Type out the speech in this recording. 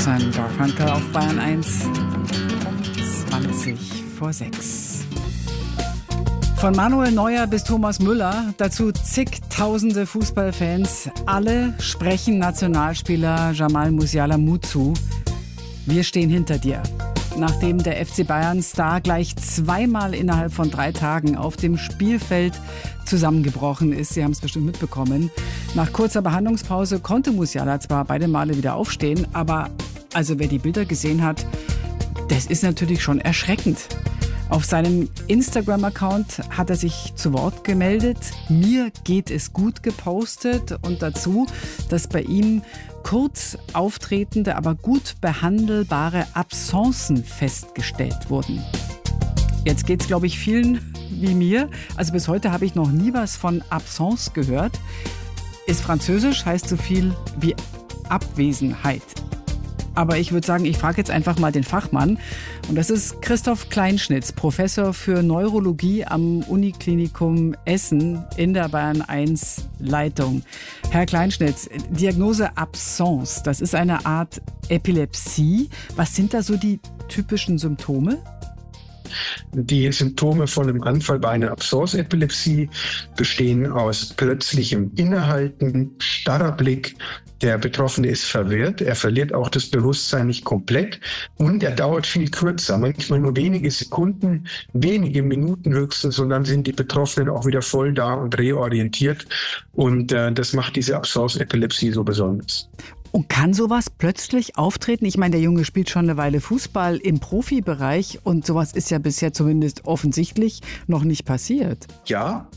Roxanne Garfunkel auf Bayern 1, 20 vor 6. Von Manuel Neuer bis Thomas Müller, dazu zigtausende Fußballfans. Alle sprechen Nationalspieler Jamal Musiala Mut zu. Wir stehen hinter dir. Nachdem der FC Bayern-Star gleich zweimal innerhalb von 3 Tagen auf dem Spielfeld zusammengebrochen ist, Sie haben es bestimmt mitbekommen. Nach kurzer Behandlungspause konnte Musiala zwar beide Male wieder aufstehen, aber also wer die Bilder gesehen hat, das ist natürlich schon erschreckend. Auf seinem Instagram-Account hat er sich zu Wort gemeldet, mir geht es gut gepostet und dazu, dass bei ihm kurz auftretende, aber gut behandelbare Absenzen festgestellt wurden. Jetzt geht's, glaube ich, vielen wie mir. Also bis heute habe ich noch nie was von Absence gehört. Ist französisch, heißt so viel wie Abwesenheit. Aber ich würde sagen, ich frage jetzt einfach mal den Fachmann. Und das ist Christoph Kleinschnitz, Professor für Neurologie am Uniklinikum Essen in der Bayern 1 Leitung. Herr Kleinschnitz, Diagnose Absence, das ist eine Art Epilepsie. Was sind da so die typischen Symptome? Die Symptome von einem Anfall bei einer Absence-Epilepsie bestehen aus plötzlichem Innehalten, starrer Blick. Der Betroffene ist verwirrt, er verliert auch das Bewusstsein nicht komplett und er dauert viel kürzer, manchmal nur wenige Sekunden, wenige Minuten höchstens und dann sind die Betroffenen auch wieder voll da und reorientiert und das macht diese Absence-Epilepsie so besonders. Und kann sowas plötzlich auftreten? Ich meine, der Junge spielt schon eine Weile Fußball im Profibereich und sowas ist ja bisher zumindest offensichtlich noch nicht passiert. Ja,